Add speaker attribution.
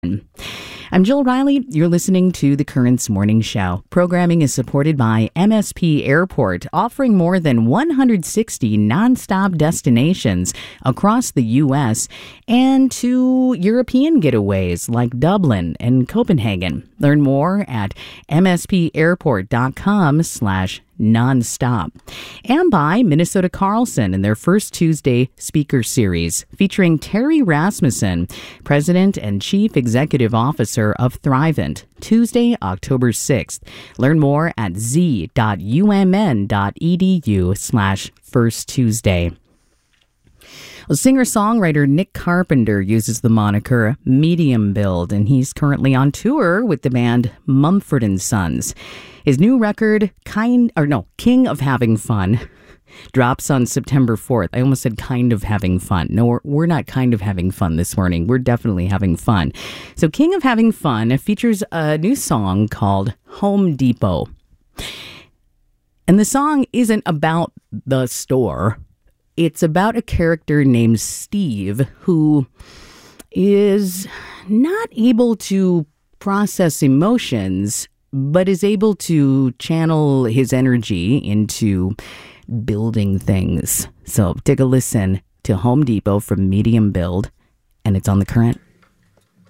Speaker 1: I'm Jill Riley. You're listening to The Currents Morning Show. Programming is supported by MSP Airport, offering more than 160 nonstop destinations across the U.S. and to European getaways like Dublin and Copenhagen. Learn more at mspairport.com/nonstop. And by Minnesota Carlson in their first Tuesday speaker series featuring Terry Rasmussen, President and Chief Executive Officer of Thrivent, Tuesday, October 6th. Learn more at z.umn.edu/First Tuesday. Well, singer-songwriter Nick Carpenter uses the moniker Medium Build, and he's currently on tour with the band Mumford & Sons. His new record, King of Having Fun, drops on September 4th. I almost said kind of having fun. No, we're not kind of having fun this morning. We're definitely having fun. So King of Having Fun features a new song called Home Depot. And the song isn't about the store. It's about a character named Steve who is not able to process emotions, but is able to channel his energy into building things. So take a listen to Home Depot from Medium Build, and it's on The Current.